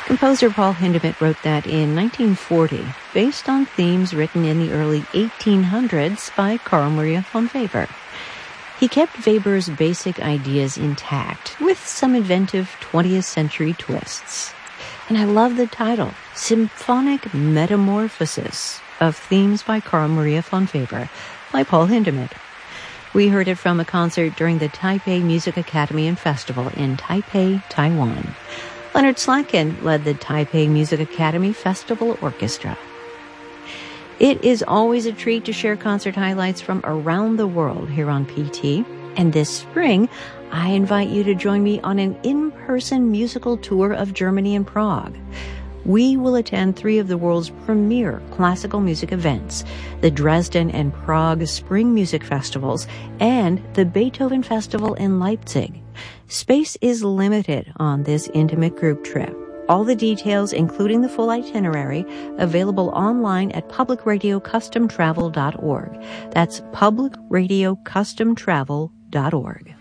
Composer Paul Hindemith wrote that in 1940, based on themes written in the early 1800s by Carl Maria von Weber. He kept Weber's basic ideas intact, with some inventive 20th century twists. And I love the title, Symphonic Metamorphosis of Themes by Carl Maria von Weber, by Paul Hindemith. We heard it from a concert during the Taipei Music Academy and Festival in Taipei, Taiwan. Leonard Slatkin led the Taipei Music Academy Festival Orchestra. It is always a treat to share concert highlights from around the world here on PT. And this spring, I invite you to join me on an in-person musical tour of Germany and Prague. We will attend 3 of the world's premier classical music events, the Dresden and Prague Spring Music Festivals and the Beethoven Festival in Leipzig. Space is limited on this intimate group trip. All the details, including the full itinerary, available online at publicradiocustomtravel.org. That's publicradiocustomtravel.org.